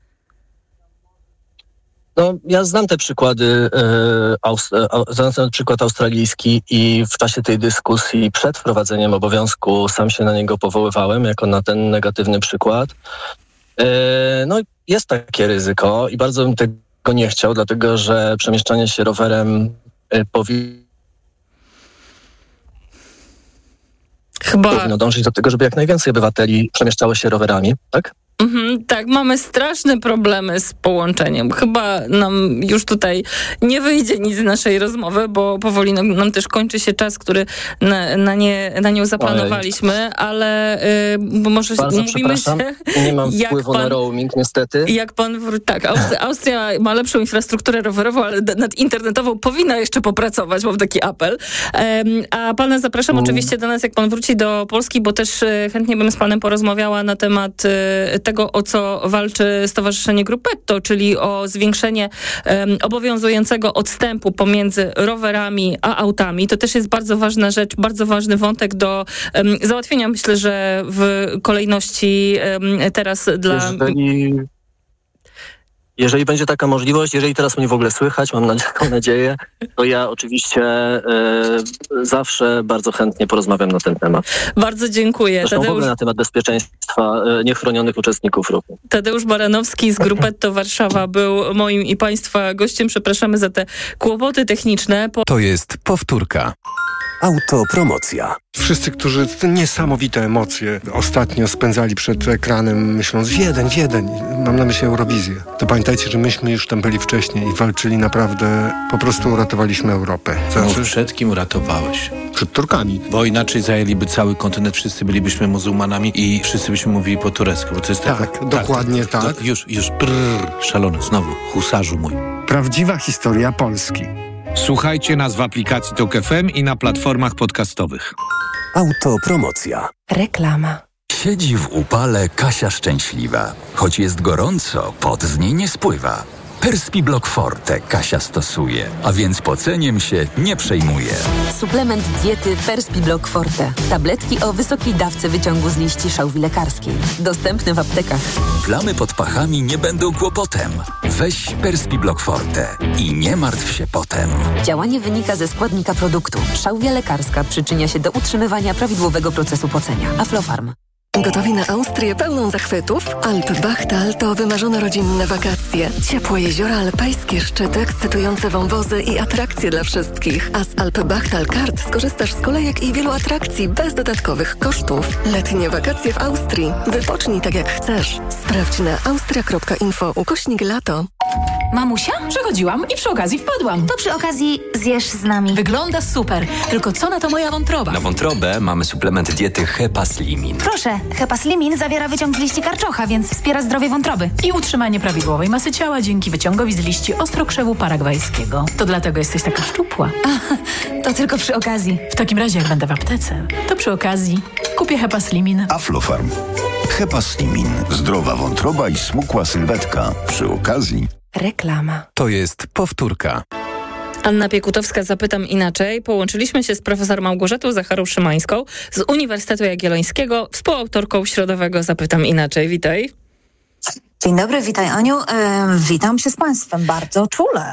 No, ja znam te przykłady, e, Aust- e, znam ten przykład australijski i w czasie tej dyskusji przed wprowadzeniem obowiązku sam się na niego powoływałem jako na ten negatywny przykład. No jest takie ryzyko i bardzo bym tego nie chciał, dlatego że przemieszczanie się rowerem powinno Chyba... powinno dążyć do tego, żeby jak najwięcej obywateli przemieszczało się rowerami, tak? Mhm, tak, mamy straszne problemy z połączeniem. Chyba nam już tutaj nie wyjdzie nic z naszej rozmowy, bo powoli nam, nam też kończy się czas, który na, na, nie, na nią zaplanowaliśmy, ale y, bo może Bardzo mówimy się... Nie mam jak wpływu pan, na roaming, niestety. Jak pan... Tak, Austria, Austria ma lepszą infrastrukturę rowerową, ale nad internetową powinna jeszcze popracować, mam taki apel. Um, a pana zapraszam mm. oczywiście do nas, jak pan wróci do Polski, bo też y, chętnie bym z panem porozmawiała na temat y, tego, o co walczy Stowarzyszenie Gruppetto, czyli o zwiększenie um, obowiązującego odstępu pomiędzy rowerami a autami. To też jest bardzo ważna rzecz, bardzo ważny wątek do um, załatwienia, myślę, że w kolejności um, teraz dla... Jeżeli... Jeżeli będzie taka możliwość, jeżeli teraz mnie w ogóle słychać, mam nadzie- taką nadzieję, to ja oczywiście e, zawsze bardzo chętnie porozmawiam na ten temat. Bardzo dziękuję. Zresztą Tadeusz... w ogóle na temat bezpieczeństwa e, niechronionych uczestników ruchu. Tadeusz Baranowski z Gruppetto Warszawa był moim i państwa gościem. Przepraszamy za te kłopoty techniczne. Po... To jest powtórka. Autopromocja. Wszyscy, którzy te niesamowite emocje ostatnio spędzali przed ekranem, myśląc Wiedeń, Wiedeń, mam na myśli Eurowizję. To pamiętajcie, że myśmy już tam byli wcześniej i walczyli naprawdę, po prostu uratowaliśmy Europę. Znaczy... No, przed kim uratowałeś? Przed Turkami. Bo inaczej zajęliby cały kontynent, wszyscy bylibyśmy muzułmanami i wszyscy byśmy mówili po turecku. Bo to jest tak, tak, dokładnie tak. tak. To, już, już, brrr, szalony, znowu, husarzu mój. Prawdziwa historia Polski. Słuchajcie nas w aplikacji Tok F M i na platformach podcastowych. Autopromocja. Reklama. Siedzi w upale Kasia szczęśliwa. Choć jest gorąco, pot z niej nie spływa. Perspiblock Forte Kasia stosuje, a więc poceniem się nie przejmuje. Suplement diety Perspiblock Forte. Tabletki o wysokiej dawce wyciągu z liści szałwi lekarskiej. Dostępny w aptekach. Plamy pod pachami nie będą kłopotem. Weź Perspiblock Forte i nie martw się potem. Działanie wynika ze składnika produktu. Szałwia lekarska przyczynia się do utrzymywania prawidłowego procesu pocenia. Aflofarm. Gotowi na Austrię pełną zachwytów? Alpbachtal to wymarzone rodzinne wakacje. Ciepłe jeziora alpejskie, szczyty, ekscytujące wąwozy i atrakcje dla wszystkich. A z Alpbachtal Card skorzystasz z kolejek i wielu atrakcji bez dodatkowych kosztów. Letnie wakacje w Austrii. Wypocznij tak jak chcesz. Sprawdź na austria kropka info ukośnik lato. Mamusia? Przechodziłam i przy okazji wpadłam. To przy okazji zjesz z nami. Wygląda super. Tylko co na to moja wątroba? Na wątrobę mamy suplement diety Hepaslimin. Proszę, Hepaslimin zawiera wyciąg z liści karczocha, więc wspiera zdrowie wątroby. I utrzymanie prawidłowej masy ciała dzięki wyciągowi z liści ostrokrzewu paragwajskiego. To dlatego jesteś taka szczupła. A, to tylko przy okazji. W takim razie, jak będę w aptece, to przy okazji kupię Hepaslimin. Aflofarm. Hepaslimin. Zdrowa wątroba i smukła sylwetka. Przy okazji... Reklama. To jest powtórka. Anna Piekutowska, zapytam inaczej. Połączyliśmy się z profesor Małgorzatą Zacharą-Szymańską z Uniwersytetu Jagiellońskiego, współautorką środowego Zapytam Inaczej. Witaj. Dzień dobry, witaj Aniu. E, witam się z Państwem bardzo czule.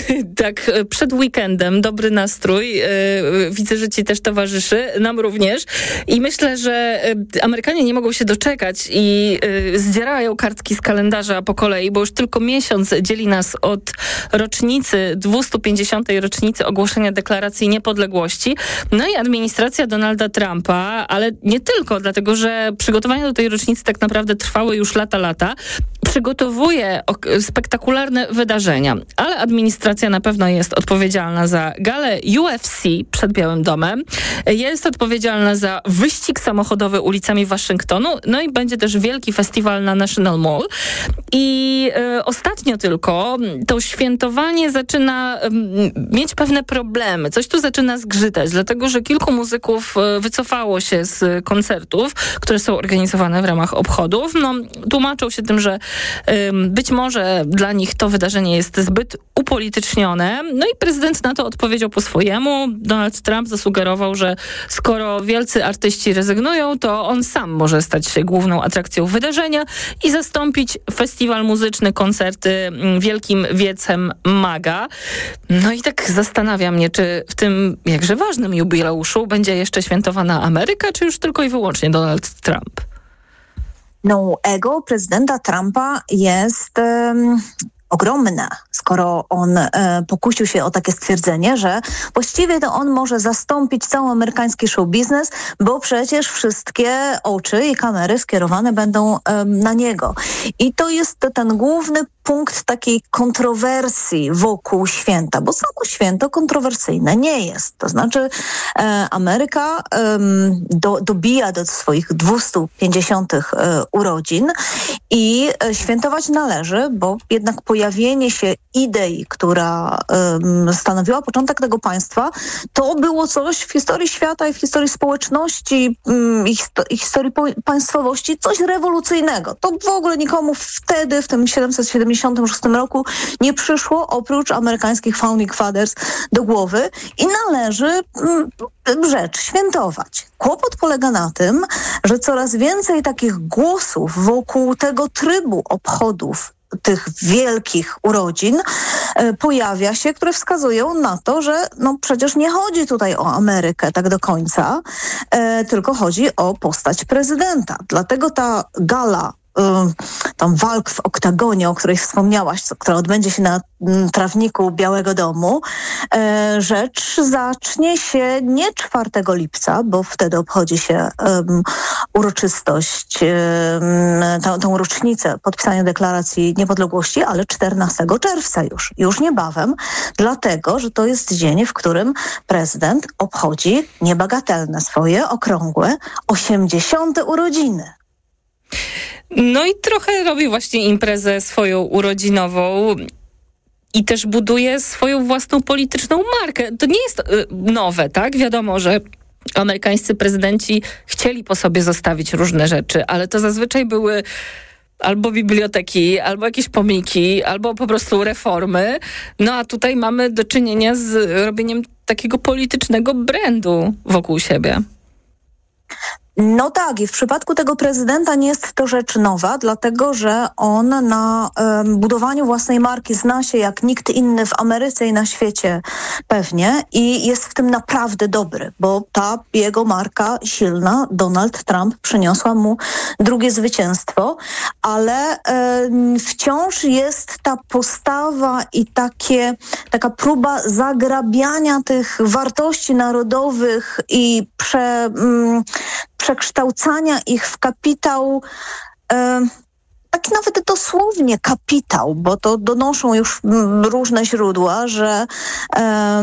Tak, przed weekendem dobry nastrój. E, widzę, że ci też towarzyszy, nam również. I myślę, że Amerykanie nie mogą się doczekać i e, zdzierają kartki z kalendarza po kolei, bo już tylko miesiąc dzieli nas od rocznicy, dwieście pięćdziesiątej rocznicy ogłoszenia Deklaracji Niepodległości. No i administracja Donalda Trumpa, ale nie tylko, dlatego że przygotowania do tej rocznicy tak naprawdę trwały już lata, lata. Przygotowuje spektakularne wydarzenia, ale administracja na pewno jest odpowiedzialna za galę U F C przed Białym Domem, jest odpowiedzialna za wyścig samochodowy ulicami Waszyngtonu, no i będzie też wielki festiwal na National Mall. I e, ostatnio tylko to świętowanie zaczyna e, mieć pewne problemy. Coś tu zaczyna zgrzytać, dlatego że kilku muzyków e, wycofało się z koncertów, które są organizowane w ramach obchodów. No, tłumaczą się tym, że być może dla nich to wydarzenie jest zbyt upolitycznione. No i prezydent na to odpowiedział po swojemu. Donald Trump zasugerował, że skoro wielcy artyści rezygnują, to on sam może stać się główną atrakcją wydarzenia i zastąpić festiwal muzyczny, koncerty wielkim wiecem MAGA. No i tak zastanawia mnie, czy w tym jakże ważnym jubileuszu będzie jeszcze świętowana Ameryka, czy już tylko i wyłącznie Donald Trump? No, ego prezydenta Trumpa jest um, ogromne, skoro on e, pokusił się o takie stwierdzenie, że właściwie to on może zastąpić cały amerykański show biznes, bo przecież wszystkie oczy i kamery skierowane będą e, na niego. I to jest ten główny punkt takiej kontrowersji wokół święta, bo samo święto kontrowersyjne nie jest. To znaczy e, Ameryka e, do, dobija do swoich dwustu pięćdziesiątych e, urodzin i e, świętować należy, bo jednak pojawienie się idei, która e, stanowiła początek tego państwa, to było coś w historii świata i w historii społeczności e, i, i historii po, państwowości, coś rewolucyjnego. To w ogóle nikomu wtedy, w tym siedemset siedemdziesiątym szóstym roku nie przyszło oprócz amerykańskich founding fathers do głowy i należy mm, rzecz świętować. Kłopot polega na tym, że coraz więcej takich głosów wokół tego trybu obchodów tych wielkich urodzin e, pojawia się, które wskazują na to, że no przecież nie chodzi tutaj o Amerykę tak do końca, e, tylko chodzi o postać prezydenta. Dlatego ta gala tam walk w oktagonie, o której wspomniałaś, która odbędzie się na trawniku Białego Domu, rzecz zacznie się nie czwartego lipca, bo wtedy obchodzi się um, uroczystość, um, tą, tą rocznicę podpisania Deklaracji Niepodległości, ale czternastego czerwca już, już niebawem, dlatego, że to jest dzień, w którym prezydent obchodzi niebagatelne swoje, okrągłe, osiemdziesiąte urodziny. No i trochę robi właśnie imprezę swoją urodzinową i też buduje swoją własną polityczną markę. To nie jest y, nowe, tak? Wiadomo, że amerykańscy prezydenci chcieli po sobie zostawić różne rzeczy, ale to zazwyczaj były albo biblioteki, albo jakieś pomniki, albo po prostu reformy. No a tutaj mamy do czynienia z robieniem takiego politycznego brandu wokół siebie. No tak, i w przypadku tego prezydenta nie jest to rzecz nowa, dlatego że on na um, budowaniu własnej marki zna się jak nikt inny w Ameryce i na świecie pewnie i jest w tym naprawdę dobry, bo ta jego marka silna, Donald Trump, przyniosła mu drugie zwycięstwo, ale um, wciąż jest ta postawa i takie, taka próba zagrabiania tych wartości narodowych i prze... Um, przekształcania ich w kapitał, e, taki nawet dosłownie kapitał, bo to donoszą już różne źródła, że e,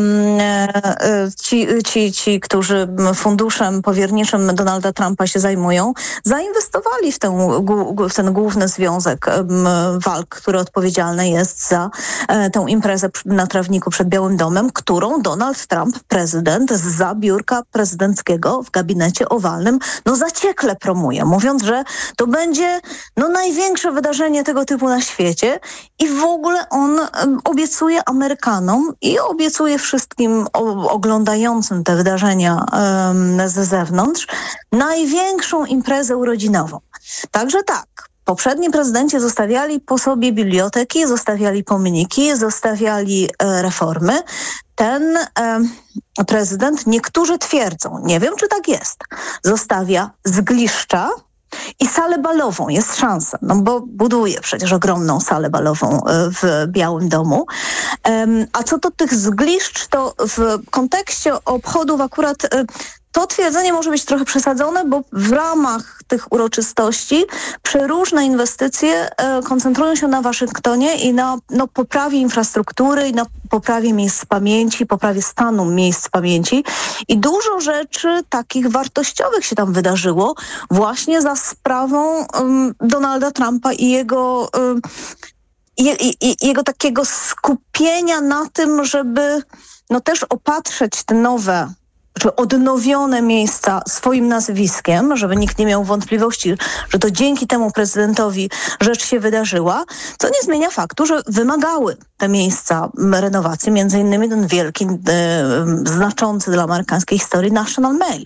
e, ci, ci, ci, którzy funduszem powierniczym Donalda Trumpa się zajmują, zainwestowali w ten, w ten główny związek e, walk, który odpowiedzialny jest za e, tę imprezę na trawniku przed Białym Domem, którą Donald Trump, prezydent, zza biurka prezydenckiego w gabinecie owalnym, no zaciekle promuje, mówiąc, że to będzie no największe wydarzenie tego typu na świecie i w ogóle on um, obiecuje Amerykanom i obiecuje wszystkim o, oglądającym te wydarzenia um, ze zewnątrz największą imprezę urodzinową. Także tak, poprzedni prezydenci zostawiali po sobie biblioteki, zostawiali pomniki, zostawiali e, reformy. Ten e, prezydent, niektórzy twierdzą, nie wiem czy tak jest, zostawia zgliszcza i salę balową, jest szansa, no bo buduje przecież ogromną salę balową w Białym Domu. A co do tych zgliszcz, to w kontekście obchodów akurat to twierdzenie może być trochę przesadzone, bo w ramach tych uroczystości przeróżne inwestycje e, koncentrują się na Waszyngtonie i na no, poprawie infrastruktury i na poprawie miejsc pamięci, poprawie stanu miejsc pamięci. I dużo rzeczy takich wartościowych się tam wydarzyło właśnie za sprawą um, Donalda Trumpa i jego, um, i, i, i jego takiego skupienia na tym, żeby no, też opatrzeć te nowe czy odnowione miejsca swoim nazwiskiem, żeby nikt nie miał wątpliwości, że to dzięki temu prezydentowi rzecz się wydarzyła, co nie zmienia faktu, że wymagały te miejsca renowacji, między innymi ten wielki, e, znaczący dla amerykańskiej historii National Mail.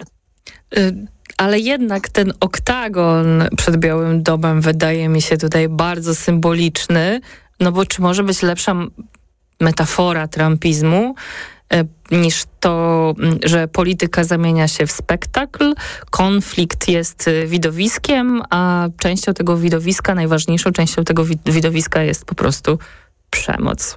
Ale jednak ten oktagon przed Białym Domem wydaje mi się tutaj bardzo symboliczny, no bo czy może być lepsza metafora trumpizmu niż to, że polityka zamienia się w spektakl, konflikt jest widowiskiem, a częścią tego widowiska, najważniejszą częścią tego widowiska jest po prostu przemoc.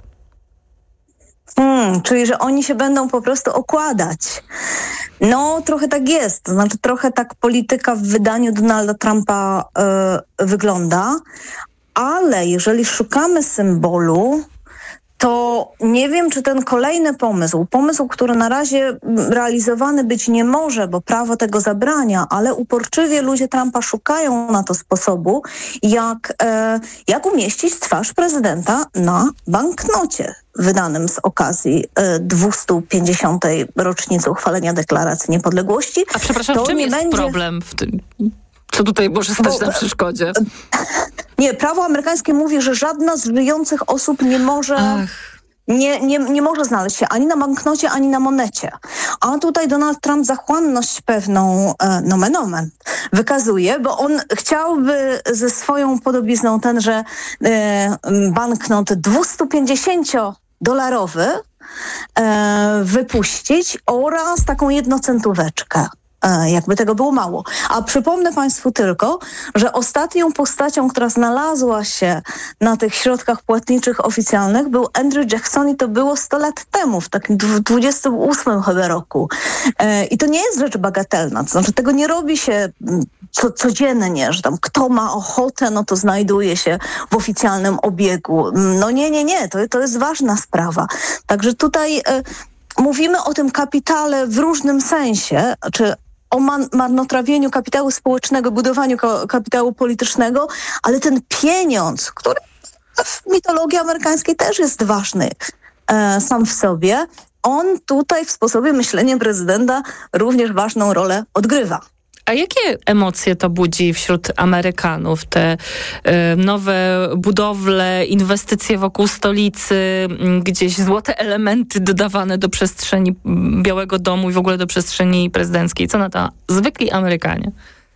Hmm, czyli, że oni się będą po prostu okładać. No, trochę tak jest. To znaczy, trochę tak polityka w wydaniu Donalda Trumpa y, wygląda, ale jeżeli szukamy symbolu, to nie wiem, czy ten kolejny pomysł, pomysł, który na razie realizowany być nie może, bo prawo tego zabrania, ale uporczywie ludzie Trumpa szukają na to sposobu, jak, e, jak umieścić twarz prezydenta na banknocie wydanym z okazji e, dwieście pięćdziesiątej rocznicy uchwalenia Deklaracji Niepodległości. A przepraszam, to w czym nie jest będzie... problem w tym? Co tutaj może stać Bo, na przeszkodzie? Nie, prawo amerykańskie mówi, że żadna z żyjących osób nie może... Nie, nie, nie może znaleźć się ani na banknocie, ani na monecie. A tutaj Donald Trump zachłanność pewną, e, nomen omen, wykazuje, bo on chciałby ze swoją podobizną tenże e, banknot dwieście pięćdziesięciodolarowy e, wypuścić oraz taką jednocentóweczkę. Jakby tego było mało. A przypomnę Państwu tylko, że ostatnią postacią, która znalazła się na tych środkach płatniczych oficjalnych, był Andrew Jackson i to było sto lat temu, w takim dwudziestym ósmym chyba roku. I to nie jest rzecz bagatelna, to znaczy tego nie robi się co, codziennie, że tam kto ma ochotę, no to znajduje się w oficjalnym obiegu. No nie, nie, nie, to, to jest ważna sprawa. Także tutaj e, mówimy o tym kapitale w różnym sensie, czy o man- marnotrawieniu kapitału społecznego, budowaniu ko- kapitału politycznego, ale ten pieniądz, który w mitologii amerykańskiej też jest ważny e, sam w sobie, on tutaj w sposobie myślenia prezydenta również ważną rolę odgrywa. A jakie emocje to budzi wśród Amerykanów? Te y, nowe budowle, inwestycje wokół stolicy, gdzieś złote elementy dodawane do przestrzeni Białego Domu i w ogóle do przestrzeni prezydenckiej. Co na to zwykli Amerykanie?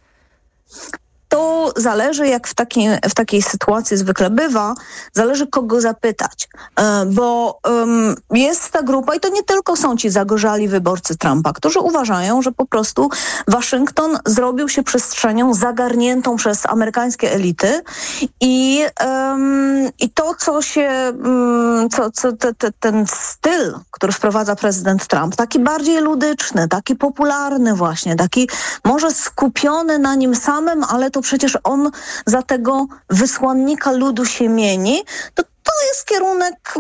To zależy, jak w takiej, w takiej sytuacji zwykle bywa, zależy kogo zapytać, bo um, jest ta grupa i to nie tylko są ci zagorzali wyborcy Trumpa, którzy uważają, że po prostu Waszyngton zrobił się przestrzenią zagarniętą przez amerykańskie elity i, um, i to, co się, um, co, co te, te, ten styl, który wprowadza prezydent Trump, taki bardziej ludyczny, taki popularny właśnie, taki może skupiony na nim samym, ale to przecież on za tego wysłannika ludu się mieni, to to jest kierunek,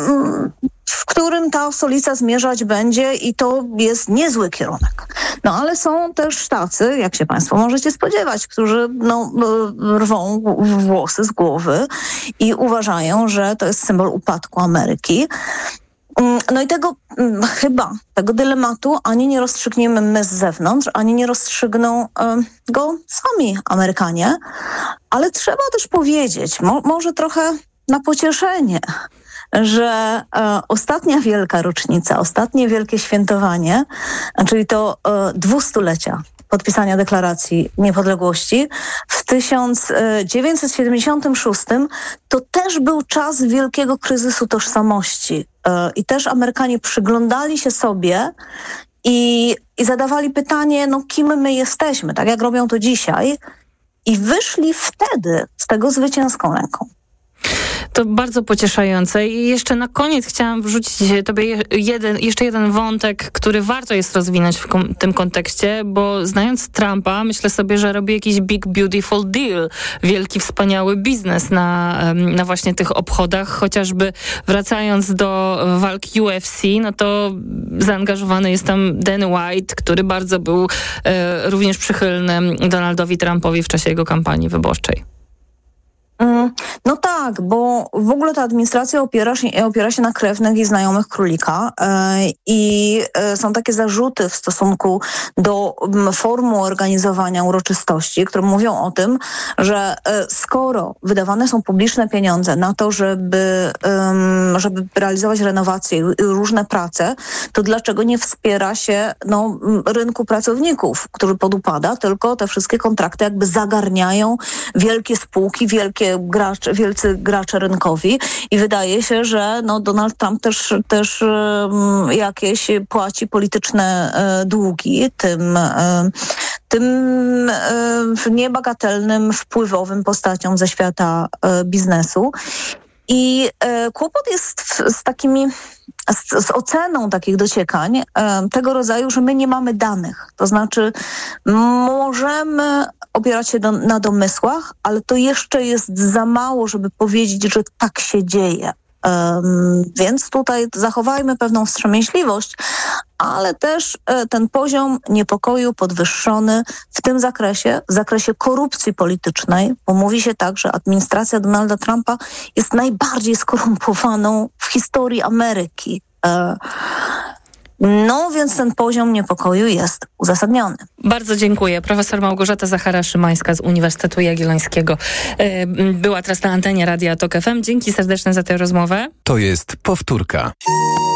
w którym ta stolica zmierzać będzie i to jest niezły kierunek. No ale są też tacy, jak się Państwo możecie spodziewać, którzy no, rwą włosy z głowy i uważają, że to jest symbol upadku Ameryki. No i tego chyba, tego dylematu ani nie rozstrzygniemy my z zewnątrz, ani nie rozstrzygną um, go sami Amerykanie, ale trzeba też powiedzieć, mo, może trochę na pocieszenie, że e, ostatnia wielka rocznica, ostatnie wielkie świętowanie, czyli to e, dwustulecia podpisania Deklaracji Niepodległości w tysiąc dziewięćset siedemdziesiątym szóstym to też był czas wielkiego kryzysu tożsamości. I też Amerykanie przyglądali się sobie i, i zadawali pytanie, no kim my jesteśmy, tak jak robią to dzisiaj, i wyszli wtedy z tego zwycięską ręką. To bardzo pocieszające. I jeszcze na koniec chciałam wrzucić tobie jeden, jeszcze jeden wątek, który warto jest rozwinąć w kom- tym kontekście, bo znając Trumpa, myślę sobie, że robi jakiś big, beautiful deal, wielki, wspaniały biznes na, na właśnie tych obchodach, chociażby wracając do walki U F C, no to zaangażowany jest tam Dana White, który bardzo był e, również przychylny Donaldowi Trumpowi w czasie jego kampanii wyborczej. No tak, bo w ogóle ta administracja opiera się, opiera się na krewnych i znajomych królika yy, i yy, są takie zarzuty w stosunku do yy, formu organizowania uroczystości, które mówią o tym, że yy, skoro wydawane są publiczne pieniądze na to, żeby, yy, żeby realizować renowacje i różne prace, to dlaczego nie wspiera się no, rynku pracowników, który podupada, tylko te wszystkie kontrakty jakby zagarniają wielkie spółki, wielkie gracze, wielcy gracze rynkowi i wydaje się, że no, Donald Trump też, też um, jakieś płaci polityczne um, długi tym, um, tym um, niebagatelnym, wpływowym postaciom ze świata um, biznesu. I e, kłopot jest w, z takimi, z, z oceną takich dociekań e, tego rodzaju, że my nie mamy danych. To znaczy możemy opierać się do, na domysłach, ale to jeszcze jest za mało, żeby powiedzieć, że tak się dzieje. Um, więc tutaj zachowajmy pewną wstrzemięźliwość, ale też e, ten poziom niepokoju podwyższony w tym zakresie, w zakresie korupcji politycznej, bo mówi się tak, że administracja Donalda Trumpa jest najbardziej skorumpowaną w historii Ameryki. E, No, więc ten poziom niepokoju jest uzasadniony. Bardzo dziękuję. Profesor Małgorzata Zachara-Szymańska z Uniwersytetu Jagiellońskiego była teraz na antenie Radia Tok F M. Dzięki serdeczne za tę rozmowę. To jest powtórka.